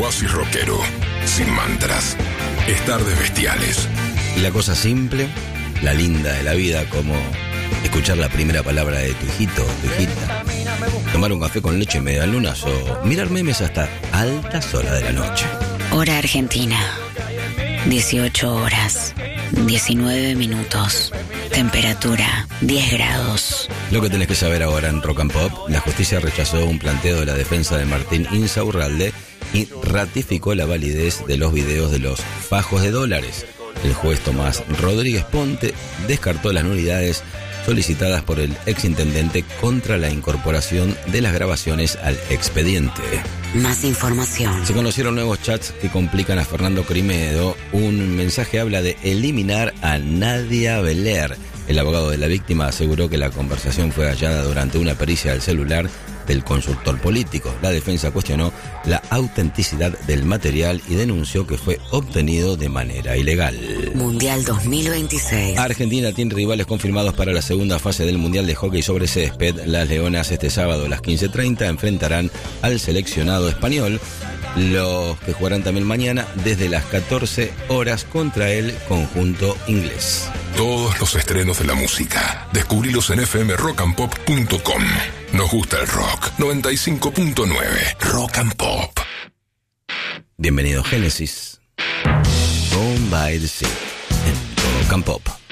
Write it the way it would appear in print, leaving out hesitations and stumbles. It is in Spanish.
oasis rockero, sin mantras. Es Tardes Bestiales. Y la cosa simple, la linda de la vida, como escuchar la primera palabra de tu hijito, tu hijita, tomar un café con leche y medialunas o mirar memes hasta altas horas de la noche. Hora Argentina, 18 horas, 19 minutos, temperatura 10 grados. Lo que tenés que saber ahora en Rock and Pop: la justicia rechazó un planteo de la defensa de Martín Insaurralde y ratificó la validez de los videos de los fajos de dólares. El juez Tomás Rodríguez Ponte descartó las nulidades solicitadas por el exintendente contra la incorporación de las grabaciones al expediente. Más información. Se conocieron nuevos chats que complican a Fernando Crimedo. Un mensaje habla de eliminar a Nadia Beler. El abogado de la víctima aseguró que la conversación fue hallada durante una pericia del celular del consultor político. La defensa cuestionó la autenticidad del material y denunció que fue obtenido de manera ilegal. Mundial 2026. Argentina tiene rivales confirmados para la segunda fase del Mundial de Hockey sobre Césped. Las Leonas este sábado a las 15:30 enfrentarán al seleccionado español. Los que jugarán también mañana desde las 14 horas contra el conjunto inglés. Todos los estrenos de la música, descubrilos en fmrockandpop.com. Nos gusta el rock. 95.9 Rock and Pop. Bienvenido Génesis. Gone by the Sea en Rock and Pop.